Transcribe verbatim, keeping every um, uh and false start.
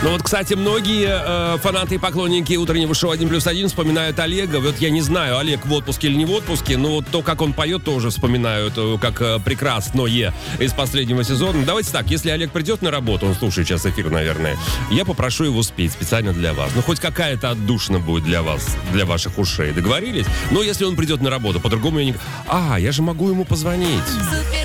Ну вот, кстати, многие э, фанаты и поклонники утреннего шоу один плюс один вспоминают Олега. Вот я не знаю, Олег в отпуске или не в отпуске, но вот то, как он поет, тоже вспоминают, как э, прекрасное из последнего сезона. Давайте так, если Олег придет на работу, он слушает сейчас эфир, наверное, я попрошу его спеть специально для вас. Ну, хоть какая-то отдушина будет для вас, для ваших ушей. Договорились? Но если он придет на работу, по-другому я не... А, я же могу ему позвонить.